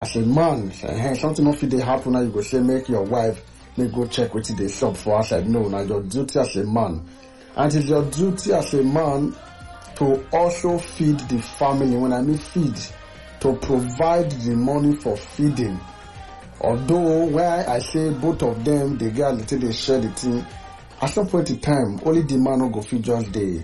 as a man, something not fit dey happen now, you go say make your wife make go check wetin dey shop for outside. No, now your duty as a man. And it's your duty as a man to also feed the family. When I mean feed, to provide the money for feeding. Although where I say both of them, they get a little, they share the thing. At some point in time, only the man will go feed, just they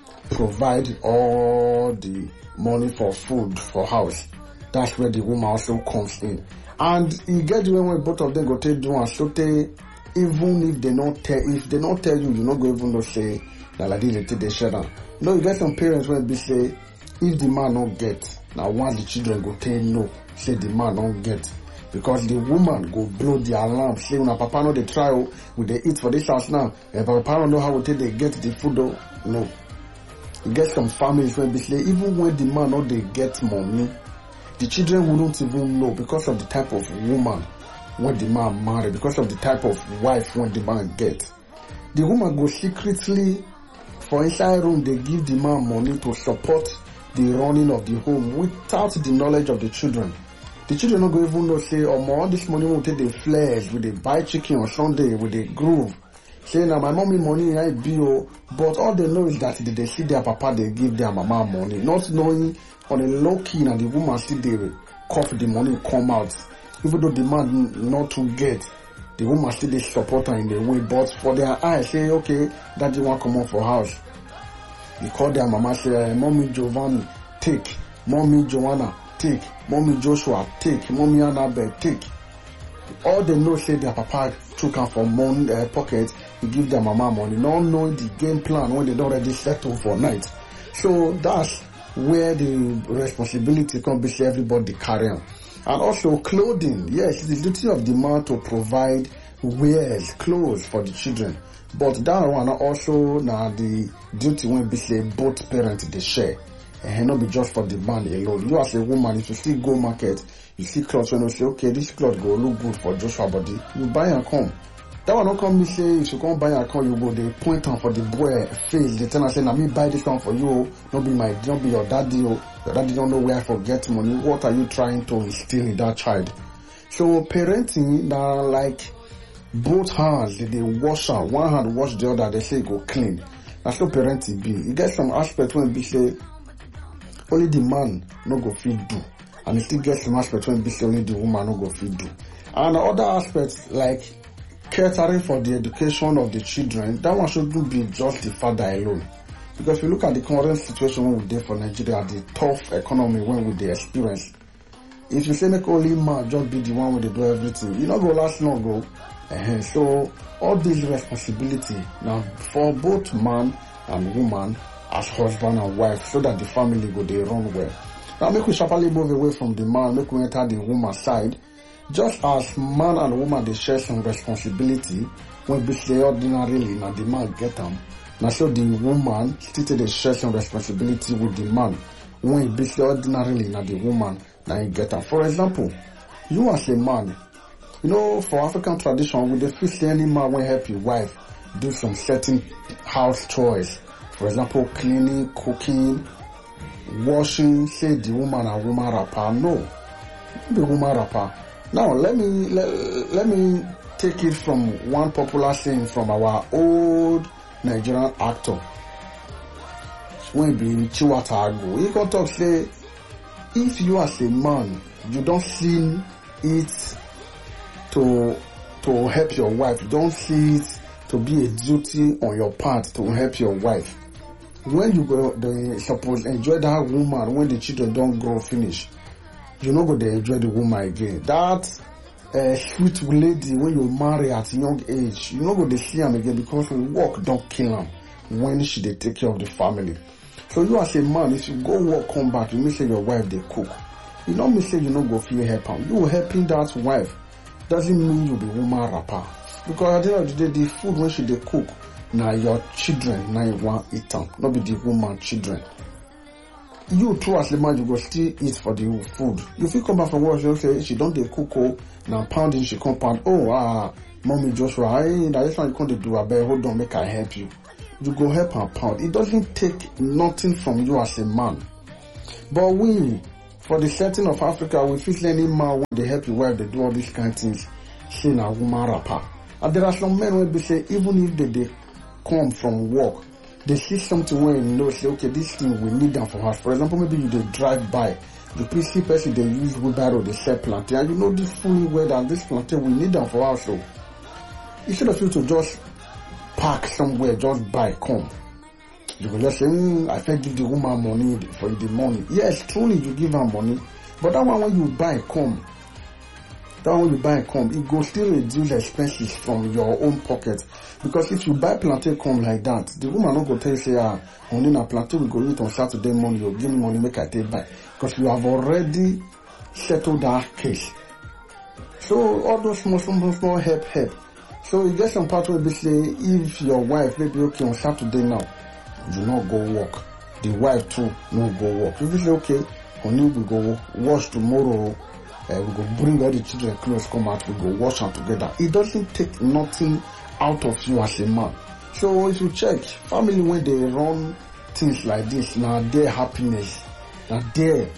provide all the money for food for house. That's where the woman also comes in. And you get the way when both of them go take do and so they, even if they not tell you, you not go even know say that like this they share down. No, you get some parents when they say if the man don't get, now once the children go tell no, say the man don't get. Because the woman go blow the alarm, say when papa know they try, will they eat for this house now? And papa don't know how they get the food though. No. You get some families when they say even when the man know they get money, the children wouldn't even know because of the type of woman when the man marry, because of the type of wife when the man get. The woman go secretly for inside room, they give the man money to support the running of the home without the knowledge of the children. The children don't go even know say, oh, all this money will take the flesh, will they buy chicken on Sunday, will they groove. Say now my mommy money I bill, but all they know is that they see their papa, they give their mama money, not knowing on a low key and the woman still they cough the money come out. Even though the man not to get, the woman still they support her in the way, but for their eyes say, okay, daddy want come on for house. You call their mama say, mommy Giovanni, take, mommy Joanna, take, mommy Joshua, take, mommy Annabelle, take. All they know say their papa took her from money pocket, he give their mama money, not knowing the game plan when they don't already settle for night. So that's where the responsibility can be everybody carry on. And also clothing, yes, it's the duty of the man to provide wares, clothes for the children. But that one also now the duty when be say both parents they share. And not be just for the man alone. You as a woman, if you still go market, you see clothes when you say, okay, this cloth go look good for Joshua body, you buy and come. That one don't come me say, if you come buy and come, you go, they point on for the boy face, they tell her say, now me buy this one for you, not be your daddy, your daddy don't know where I forget money. What are you trying to instill in that child? So parenting, now like both hands, they wash out, one hand wash the other, they say go clean. That's how parenting be. You get some aspect when be say, only the man no go fit do, and you still get some aspect when be say only the woman no go fit do. And other aspects like catering for the education of the children, that one shouldn't be just the father alone. Because if you look at the current situation when we dey for Nigeria, the tough economy when we dey experience, if you say make only man just be the one where they do everything, you not go last long go. So all this responsibility now for both man and woman as husband and wife, so that the family go they run well. Now make we sharply move away from the man, make we enter the woman's side. Just as man and woman they share some responsibility when we say ordinarily now the man get them. Now so the woman still they share some responsibility with the man when we say ordinarily now the woman now you get them. For example, you as a man, you know, for African tradition, with the feel any man will help your wife do some certain house chores. For example, cleaning, cooking, washing, say the woman and woman rapper. No, the woman rapper. Now let me take it from one popular saying from our old Nigerian actor. When be Chiwata Agu, he can talk say, if you as a man, you don't see it to help your wife, you don't see it to be a duty on your part to help your wife. When you go, they suppose enjoy that woman when the children don't grow finish. You not go to enjoy the woman again. That sweet lady when you marry at a young age, you not go to see him again because work don't kill him when she they take care of the family. So you as a man, if you go work, come back, you may say your wife they cook. You don't may say you not go feel help him. You helping that wife doesn't mean you be woman rapper. Because at the end of the day, the food when she they cook, now your children, now you want eat them, not be the woman children. You too as the man, you go still eat for the food. If you come back from work, you say she don't they cook, now pounding she come pound. Mommy Joshua, now this one you can't do. I better hold on, make I help you. You go help her pound. It doesn't take nothing from you as a man. But we, for the setting of Africa, we feel any man when they help your wife, they do all these kind of things. Say na woman rapper. And there are some men where they say even if they come from work, they see something where you know, say, okay, this thing we need them for us. For example, maybe you they drive by, the PC person they use wheelbarrow, they sell plantain, and you know this fully well that this plantain we need them for us. So instead of you to just park somewhere, just buy, come. You will just say, I can't give the woman money for the money. Yes, truly you give her money, but that one when you buy, come. That one you buy come, it go still reduce expenses from your own pocket. Because if you buy plantain come like that, the woman not go tell you say, only na plantain we go eat on Saturday morning, you give me money make I take buy. Because you have already settled that case. So all those small help. So you get some part where they say, if your wife maybe okay on Saturday now, you not go work. The wife too no go work. If you say okay, honey we go wash tomorrow. We go bring all the children clothes come out, we go wash them together. It doesn't take nothing out of you as a man. So if you check, family when they run things like this, now their happiness, now their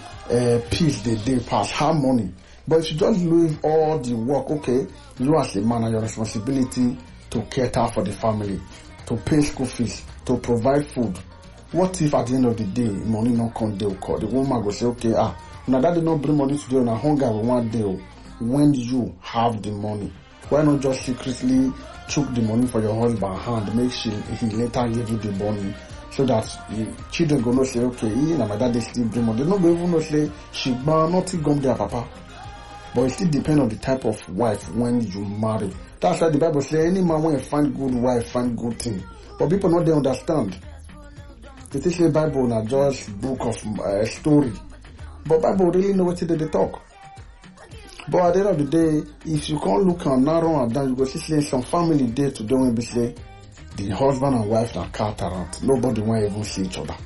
peace they pass, harmony. But if you just leave all the work, okay, you as a man have your responsibility to cater for the family, to pay school fees, to provide food. What if at the end of the day, money not come, they will call. The woman go say, okay, now that did not bring money today on a hunger one day. When you have the money, why not just secretly took the money for your husband hand, make sure he later give you the money, so that the children go not say, okay, now my dad still bring money. They not go even not say she not gum their papa. But it still depends on the type of wife when you marry. That's why the Bible says any man when you find good wife, find good thing. But people not they understand. They say the Bible not just book of story. But Bible really know what they talk. But at the end of the day, if you can't look and narrow and down, you go see some family day to do when they say the husband and wife are cat around. Nobody will even see each other.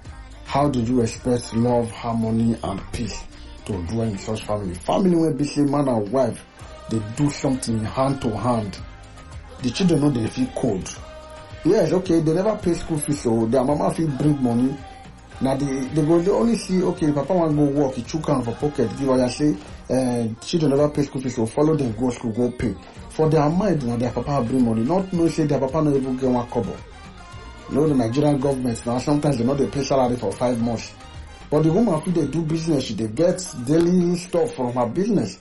How do you expect love, harmony, and peace to dwell in such family? Family where they say man and wife, they do something hand to hand. The children know they feel cold. Yes, okay, they never pay school fees, so their mama feel bring money. Now they only see, okay, papa want to go work, he took out for pocket, give or say, children never pay school fees, so follow them, go school, go pay. For their mind, now their papa bring money, not no say their papa not even get one kobo. You know, the Nigerian government, now sometimes they know they pay salary for 5 months. But the woman, if they do business, they get daily stuff from her business.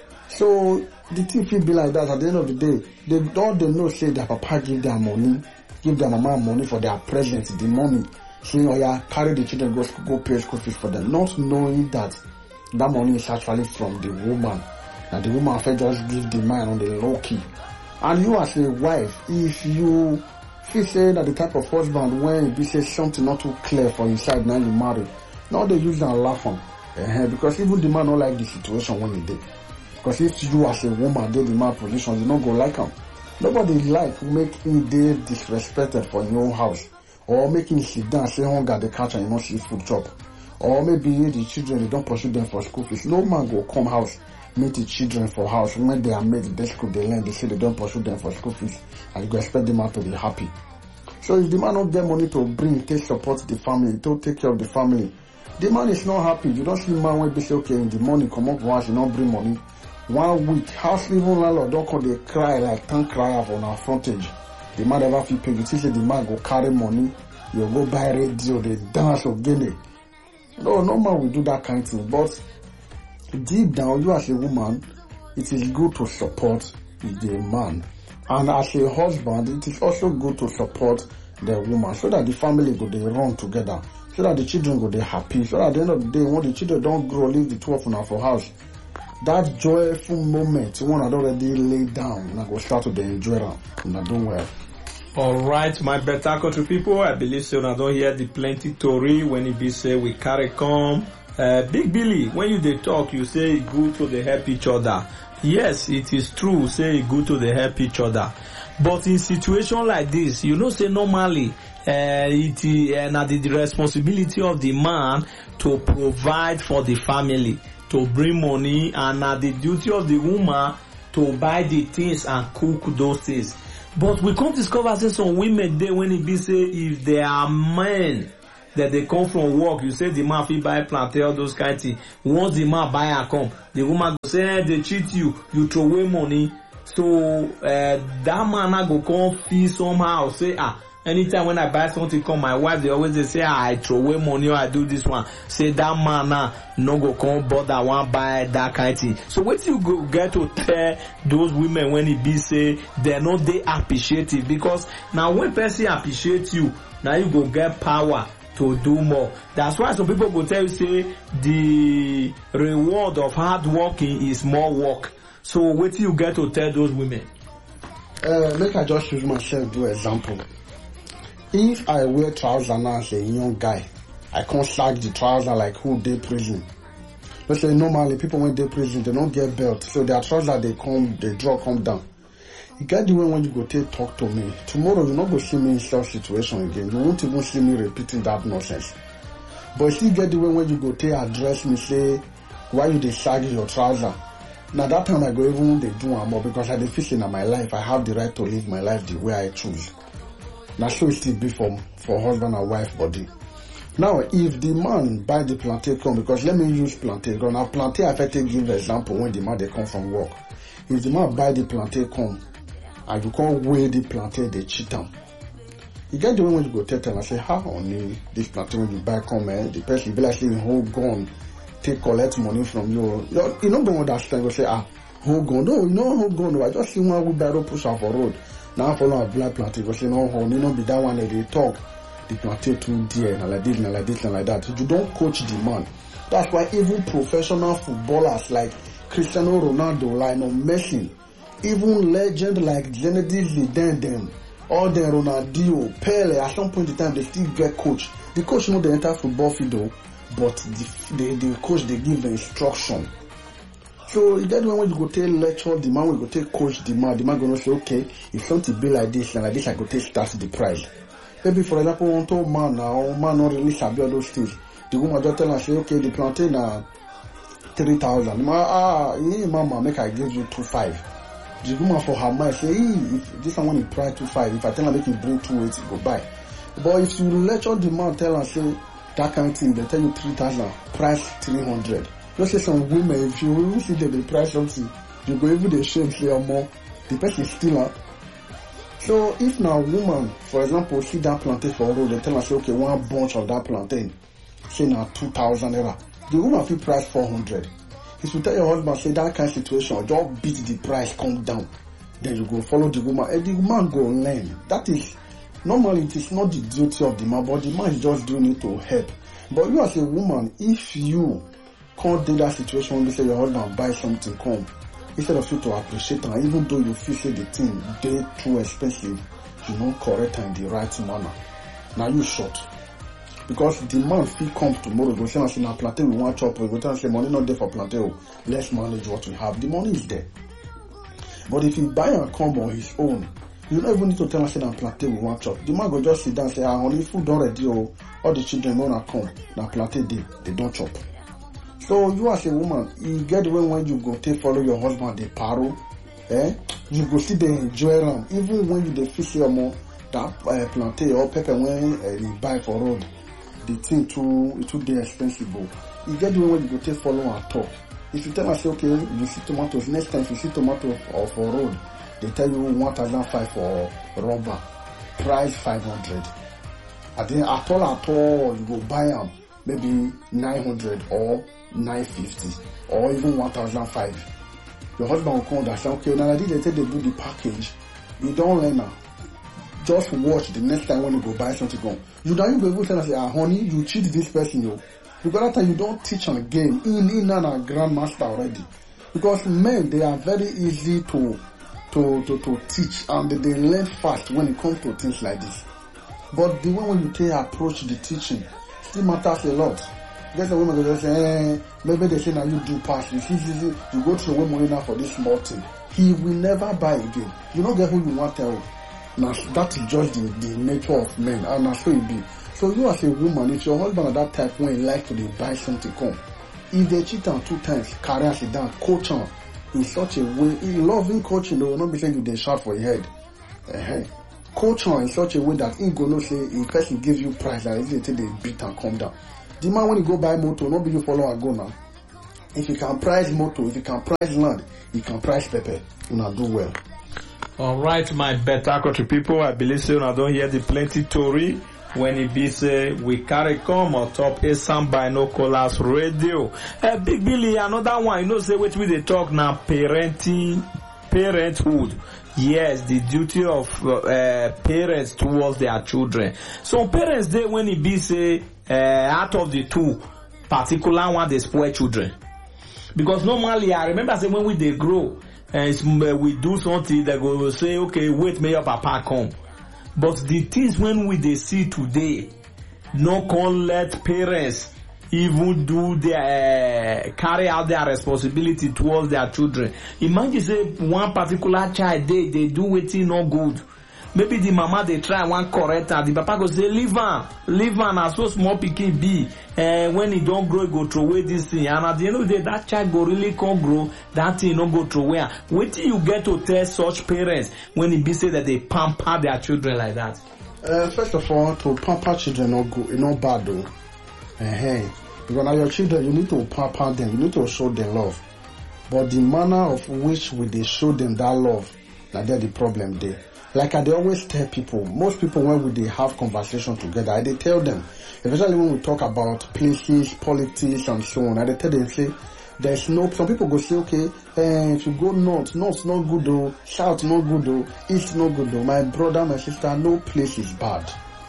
So, the thing will be like that at the end of the day, they know say their papa give their money, give their mama money for their present, the money. Saying, oh yeah, carry the children, go pay school fees for them. Not knowing that money is actually from the woman. That the woman can just give the man on the low key. And you as a wife, if you feel say that the type of husband when you say something not too clear for inside, now you marry. Now they use that and laugh on. Because even the man don't like the situation when he did. Because if you as a woman did the man position, you don't go like him. Nobody like make him dey disrespected for your own house. Or making sit down, say hunger the catch and you not see food chop. Or maybe the children, they don't pursue them for school fees. No man go come house, meet the children for house. When they are made, they school, they learn, they say they don't pursue them for school fees. And you go expect the man to be happy. So if the man don't get money to bring, to support the family, to take care of the family, the man is not happy. You don't see man when they say, okay, in the morning, come up for house, you don't bring money. 1 week, house even landlord don't come, they cry like tank cry on our frontage. The man never feel paid. You see the man go carry money, you go buy radio, they dance or get it. No man will do that kind of thing. But deep down, you as a woman, it is good to support the man. And as a husband, it is also good to support the woman so that the family go they run together. So that the children go they happy. So that at the end of the day, when the children don't grow, leave the two of them for house. That joyful moment, one had already laid down, and I go start to enjoy them. And I don't well. Alright, my better country people, I believe so. I don't hear the plenty story when it be say we carry come. Big Billy, when you they talk, you say it good to they help each other. Yes, it is true, say it good to they help each other. But in situation like this, you know, say normally, it is the responsibility of the man to provide for the family, to bring money, and the duty of the woman to buy the things and cook those things. But we can't discover say some women there when it be say if they are men that they come from work, you say the man fit buy plantain, all those kind of things. Once the man buy and come, the woman go say, they cheat you, you throw away money. So that man now go come feel somehow, say, anytime when I buy something, come my wife, they always say, I throw away money or I do this one. Say that man now no go come bother one buy that kind of thing. So what you go get to tell those women when it be say they no they appreciate it, because now when person appreciate you, now you go get power to do more. That's why some people go tell you say the reward of hard working is more work. So what you get to tell those women? Make I just use myself do example. If I wear trousers now as a young guy, I can't sag the trouser like who dey prison. Let's say normally people when they prison, they don't get belt, so their trousers they draw come down. You get the way when you go talk to me. Tomorrow you not go see me in such situation again. You won't even see me repeating that nonsense. But you still get the way when you go address me, say why you dey sag your trouser. Now that time I go even they do more, because I dey feel in my life I have the right to live my life the way I choose. Now so it still be for husband and wife body. Now if the man buy the plantain come, because let me use plantain. Because now plantain I fit give example when the man they come from work. If the man buy the plantain come and you can't weigh the plantain, they cheat them. You get the way when you go tell and say, how only this plantain when you buy come, the person be like saying hold gun, take collect money from you. You know go understand, go say hold gun. No, you know hold gun. No, I just see one wheelbarrow push off a road. Now follow a black plantain, go say no honey, no be that one that they talk. The plantain too dear, and like this, and like this, and like that. So you don't coach the man. That's why even professional footballers like Cristiano Ronaldo, Lionel Messi, even legend like Zinedine Zidane, all the Ronaldinho, Pele, at some point in time they still get coach. The coach know they enter football field though, but the coach they give the instruction. So that when you go take lecture the man, we go take coach the man gonna say, okay, if something be like this and like this, I go take start the price. Maybe for example, one told man now, man not really sabi all those things. The woman just tell her say, okay, the plantain na 3,000. Mama, make I give you 2,500. The woman for her mind say, if this one is price 2,500, if I tell her make you bring 2,800, go buy. But if you lecture the man, tell her say that kind of thing, they tell you 3,000, price 300. Just say some women, if you really see them price something, you go even the shame say more, the person is still up. So if now woman, for example, see that plantain for road, they tell her say, okay, one bunch of that plantain, say now 2,000 naira. The woman feel price 400. If you tell your husband, say that kind of situation, just beat the price, come down. Then you go follow the woman, and the woman go learn. That is, normally it is not the duty of the man, but the man is just doing it to help. But you as a woman, if you can't do that situation when you say your husband buy something, come, instead of you to appreciate her, even though you feel say the thing they too expensive, you know, correct her in the right manner. Now you short. Because the man feel come tomorrow, go say, now plantain we want chop, we go tell say money not there for plantain, let's manage what we have. The money is there. But if you buy and come on his own, you don't even need to tell us that plantain we want chop. The man go just sit down and say, honey, food already, all the children wanna come, now plantain they don't chop. So you as a woman, you get the way when you go take follow your husband, the paro, you go see they enjoy them. Even when you dey fish your more that plantain or pepper when you buy for road, the thing too expensive. You get the way when you go take follow and talk. If you tell us, okay, you see tomatoes, next time if you see tomato for road, they tell you 1,500 for rubber, price 500. And then at all, you go buy them maybe 900 or 950 or even 1,500. Your husband will come and say, okay, now they say they do the package. You don't learn now. Just watch the next time when you go buy something. Go. You don't even go tell us, honey, you cheat this person, yo. Because that time you don't teach on game in and a grandmaster already. Because men, they are very easy to teach and they learn fast when it comes to things like this. But the way when you take approach the teaching still matters a lot. There's a woman that just say, maybe they say now you do pass. You see, you go to a woman now for this small thing. He will never buy again. You don't get who you want to. Now that is just the nature of men, and that's so it be. So you as a woman, if your husband at that type when he like to buy something, come. If they cheat on 2 times, carry us down, coach on in such a way, in loving coaching, they will not be saying you they shout for your head. culture in such a way that he go know say a person give you price and they take the beat and come down. The man when he go buy motor, no be you follow and go now. If you can price motor, if you can price land, you can price pepper. You not do well. All right, my better country people, I believe so. I don't hear the plenty story when it be say we carry come on top a sound binoculars radio. Big Billy, another one. You know, say what we they talk now, parenthood. Yes, the duty of parents towards their children. Some parents, they when it be say out of the two, particular one they spoil children. Because normally, I remember say when they grow, we do something, they go say, okay, wait, may your papa come. But the things when we they see today, no can let parents even do their carry out their responsibility towards their children. Imagine say one particular child they do waiting no good. Maybe the mama they try one correct and the papa go say leave am as so small pikin be. When he don't grow, he go throw away this thing. And at the end of the day, that child go really can't grow. That thing don't go throw away. Wait till you get to tell such parents when it be say that they pamper their children like that. First of all, to pamper children not good, not bad though. Because now your children, you need to pamper them. You need to show them love. But the manner of which we they show them that love, now that's the problem there. Like I always tell people, most people when they have conversation together, I they tell them, especially when we talk about places, politics and so on, I they tell them, say, there's no, some people go say, okay, if you go north not good though, south not good though, east not good though. My brother, my sister, no place is bad.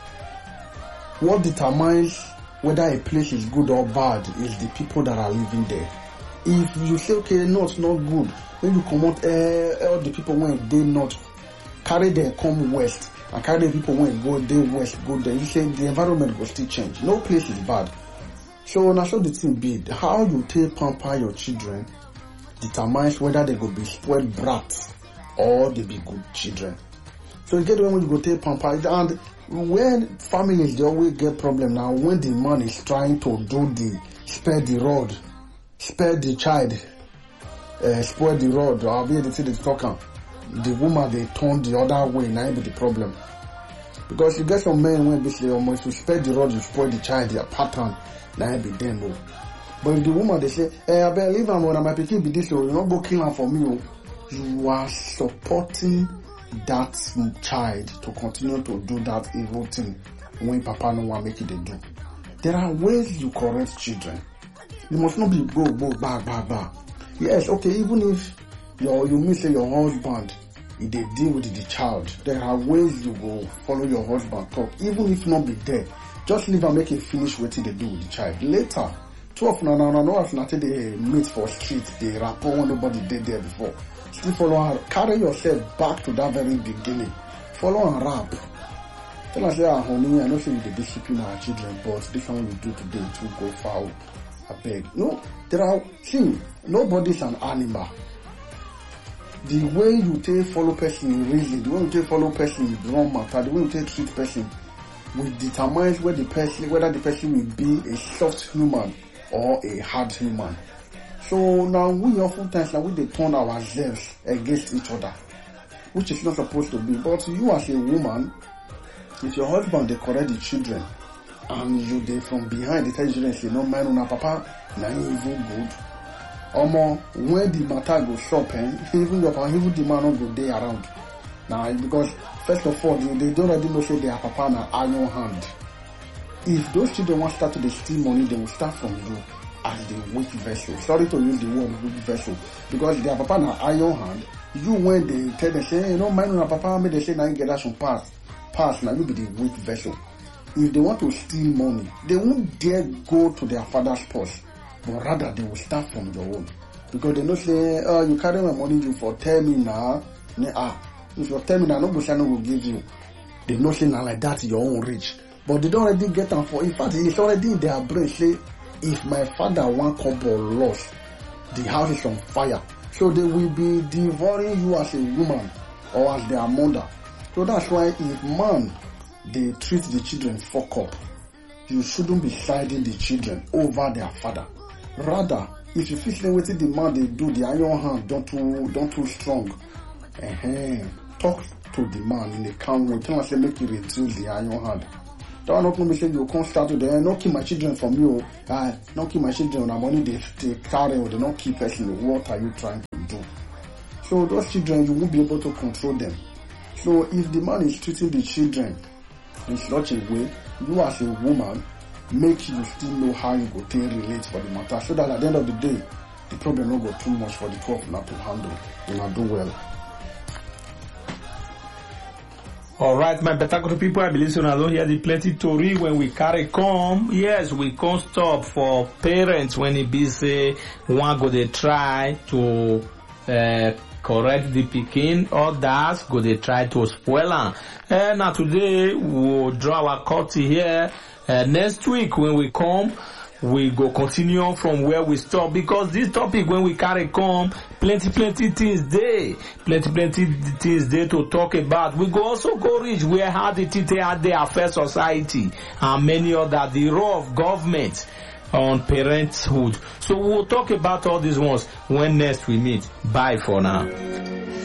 What determines whether a place is good or bad is the people that are living there. If you say, okay, north not good, then you come out, all the people when they not carry them come west and carry the people when go they west go there, you say the environment will still change. No place is bad. So now show the thing be how you take pamper your children determines whether they go be spoiled brats or they be good children. So you get when you go take pamper, and when families they always get problem now when the man is trying to do the spare the rod, spare the child, spoil the rod, or be the thing they talk. The woman they turn the other way, now be the problem. Because you get some men when they say almost you spare the rod, you spoil the child, their pattern, now be them. But if the woman they say, I better leave am when my pikin be this, so you not go kill am for me. You are supporting that child to continue to do that evil thing when papa no want make it they do. There are ways you correct children. You must not be go back. Yes, okay, even if you may say your husband, if they deal with the child, there are ways you will follow your husband talk, even if not be there. Just leave and make it finish what they do with the child. Later, 12 no as not they meet for street, they rapport when nobody did there before. Still follow her, carry yourself back to that very beginning. Follow and rap. Tell us, honey, I know say you the discipline our children, but this one we do today to go foul. I beg. No, nobody's an animal. The way you take follow person in reason, the way you take follow person in wrong matter, the way you take treat person will determine whether the person will be a soft human or a hard human. So now we oftentimes now we they turn ourselves against each other, which is not supposed to be. But you as a woman, if your husband they correct the children and you they from behind they tell the children say no man on papa na even good. When the matter goes shop, even the man not go there around. Now, because first of all, they don't already know say their papa na iron hand. If those children want to start to steal money, they will start from you as the weak vessel. Sorry to use the word weak vessel, because their papa na iron hand. You when they tell them say, hey, no mind on papa, maybe they say now you get that some pass. Now you be the weak vessel. If they want to steal money, they won't dare go to their father's purse. But rather they will start from your own. Because they know say, you carry my money, you for tell me now. If you tell me now, nobody will give you. They know say now like that your own rich. But they don't already get them for. In fact, it's already in their brain say, if my father one couple lost, the house is on fire. So they will be devouring you as a woman or as their mother. So that's why if man they treat the children fuck up, you shouldn't be siding the children over their father. Rather, if you feel the man they do, the iron hand don't too strong. Talk to the man in a calm way. Tell him say make you reduce the iron hand. Don't not me say you can't start to them. Not keep my children from you. Not keep my children on money they carry or they not keep person. What are you trying to do? So those children you won't be able to control them. So if the man is treating the children in such a way, you as a woman, make you still know how you go to relate for the matter, so that at the end of the day, the problem not go too much for the two of not to handle. You not do well. All right, my better good people, I believe so. I don't hear the plenty story when we carry come. Yes, we can't stop for parents when it be say one go they try to correct the pikin, others go they try to spoil am. Now today we'll draw our curtain here. Next week when we come, we go continue on from where we stop, because this topic when we carry come, plenty things there, plenty things there to talk about. We go also go reach where how the thing they affect society and many other, the role of government on parenthood. So we'll talk about all these ones when next we meet. Bye for now.